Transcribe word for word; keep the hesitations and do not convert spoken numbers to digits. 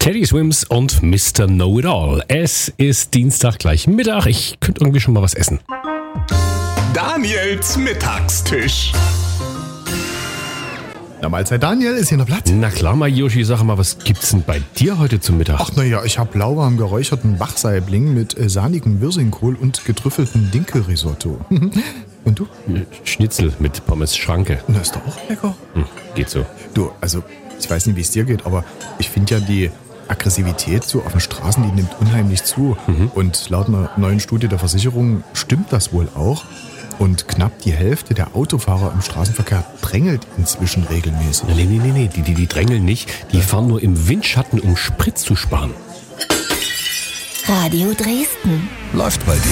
Teddy Swims und Mister Know-It-All. Es ist Dienstag gleich Mittag. Ich könnte irgendwie schon mal was essen. Daniels Mittagstisch. Na, Mahlzeit Daniel, ist hier noch Platz? Na klar, mal Yoshi, sag mal, was gibt's denn bei dir heute zum Mittag? Ach naja, ich habe lauwarm geräucherten Bachsaibling mit äh, sahnigem Wirsingkohl und getrüffeltem Dinkelrisotto. Und du? Schnitzel mit Pommes Schranke. Na, ist doch auch lecker. Hm, geht so. Du, also, ich weiß nicht, wie es dir geht, aber ich finde ja die Aggressivität so auf den Straßen, die nimmt unheimlich zu. Mhm. Und laut einer neuen Studie der Versicherung stimmt das wohl auch. Und knapp die Hälfte der Autofahrer im Straßenverkehr drängelt inzwischen regelmäßig. Nee, nee, nee, nee, die, die, die drängeln nicht. Die ja. fahren nur im Windschatten, um Sprit zu sparen. Radio Dresden. Läuft bei dir.